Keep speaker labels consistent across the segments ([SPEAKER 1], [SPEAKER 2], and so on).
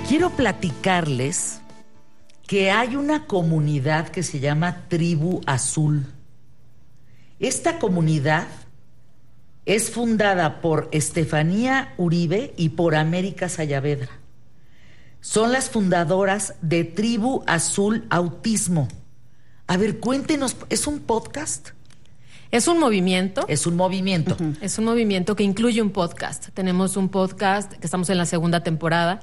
[SPEAKER 1] Quiero platicarles que hay una comunidad que se llama Tribu Azul. Esta comunidad es fundada por Estefanía Uribe y por América Sayavedra. Son las fundadoras de Tribu Azul Autismo. A ver, cuéntenos, ¿es un podcast?
[SPEAKER 2] Es un movimiento.
[SPEAKER 1] Es un movimiento.
[SPEAKER 2] Uh-huh. Es un movimiento que incluye un podcast. Tenemos un podcast que estamos en la 2ª temporada,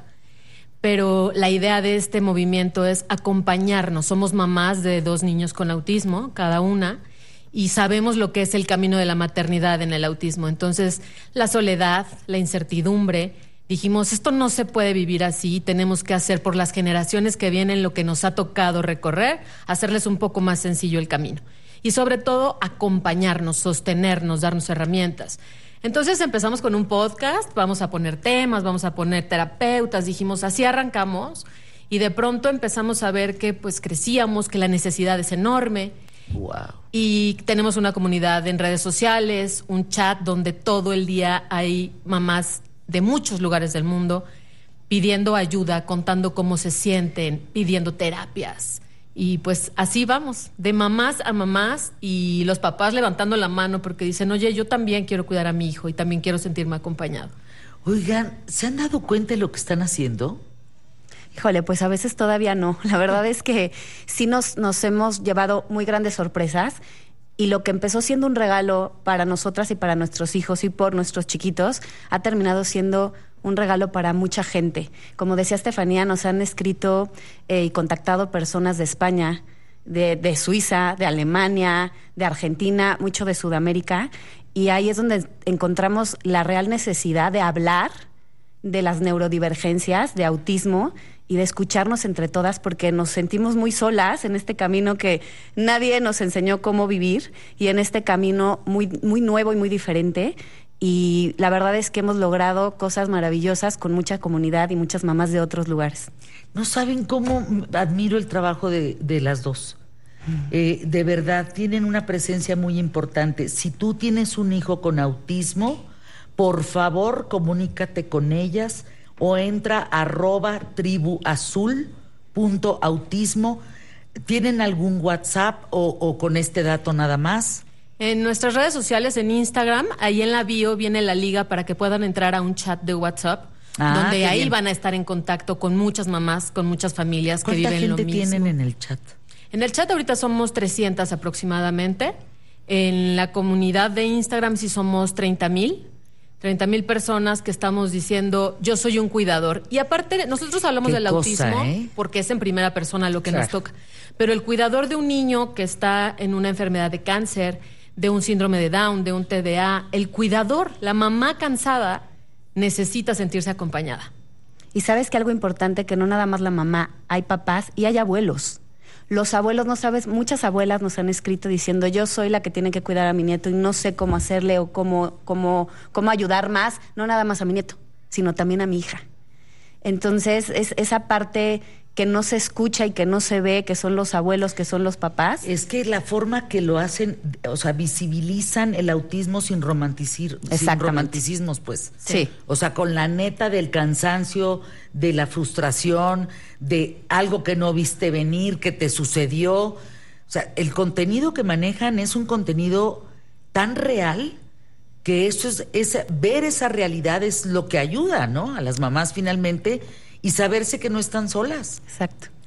[SPEAKER 2] pero la idea de este movimiento es acompañarnos. Somos mamás de 2 niños con autismo, cada una, y sabemos lo que es el camino de la maternidad en el autismo. Entonces, la soledad, la incertidumbre, dijimos, esto no se puede vivir así, tenemos que hacer por las generaciones que vienen lo que nos ha tocado recorrer, hacerles un poco más sencillo el camino. Y sobre todo, acompañarnos, sostenernos, darnos herramientas. Entonces empezamos con un podcast, vamos a poner temas, vamos a poner terapeutas, dijimos, así arrancamos, y de pronto empezamos a ver que pues crecíamos, que la necesidad es enorme.
[SPEAKER 1] Wow.
[SPEAKER 2] Y tenemos una comunidad en redes sociales, un chat donde todo el día hay mamás de muchos lugares del mundo pidiendo ayuda, contando cómo se sienten, pidiendo terapias. Y pues así vamos, de mamás a mamás, y los papás levantando la mano porque dicen, oye, yo también quiero cuidar a mi hijo y también quiero sentirme acompañado.
[SPEAKER 1] Oigan, ¿se han dado cuenta de lo que están haciendo?
[SPEAKER 3] Híjole, pues a veces todavía no. La verdad es que sí nos hemos llevado muy grandes sorpresas, y lo que empezó siendo un regalo para nosotras y para nuestros hijos y por nuestros chiquitos ha terminado siendo un regalo para mucha gente. Como decía Estefanía, nos han escrito y contactado personas de España, de Suiza, de Alemania, de Argentina, mucho de Sudamérica, y ahí es donde encontramos la real necesidad de hablar de las neurodivergencias, de autismo, y de escucharnos entre todas, porque nos sentimos muy solas en este camino que nadie nos enseñó cómo vivir, y en este camino muy, muy nuevo y muy diferente. Y la verdad es que hemos logrado cosas maravillosas con mucha comunidad y muchas mamás de otros lugares.
[SPEAKER 1] No saben cómo admiro el trabajo de las dos. De verdad, tienen una presencia muy importante. Si tú tienes un hijo con autismo, por favor, comunícate con ellas o entra @tribuazul.autismo. ¿Tienen algún WhatsApp o con este dato nada más?
[SPEAKER 2] En nuestras redes sociales, en Instagram, ahí en la bio viene la liga para que puedan entrar a un chat de WhatsApp, donde ahí van a estar en contacto con muchas mamás, con muchas familias que viven lo mismo.
[SPEAKER 1] ¿Cuánta gente tienen en el chat?
[SPEAKER 2] En el chat ahorita somos 300 aproximadamente. En la comunidad de Instagram sí somos 30,000 personas que estamos diciendo, yo soy un cuidador. Y aparte, nosotros hablamos del autismo porque es en primera persona lo que nos toca. Pero el cuidador de un niño que está en una enfermedad de cáncer, de un síndrome de Down, de un TDA, el cuidador, la mamá cansada, necesita sentirse acompañada.
[SPEAKER 3] Y sabes que algo importante, que no nada más la mamá, hay papás y hay abuelos. Los abuelos, no sabes, muchas abuelas nos han escrito diciendo, yo soy la que tiene que cuidar a mi nieto y no sé cómo hacerle o cómo ayudar más, no nada más a mi nieto, sino también a mi hija. Entonces, es esa parte que no se escucha y que no se ve, que son los abuelos, que son los papás.
[SPEAKER 1] Es que la forma que lo hacen, o sea, visibilizan el autismo sin romanticismos, pues.
[SPEAKER 3] Sí.
[SPEAKER 1] O sea, con la neta del cansancio, de la frustración, de algo que no viste venir, que te sucedió. O sea, el contenido que manejan es un contenido tan real que eso es ver esa realidad es lo que ayuda, ¿no? A las mamás finalmente, y saberse que no están solas.
[SPEAKER 3] Exacto.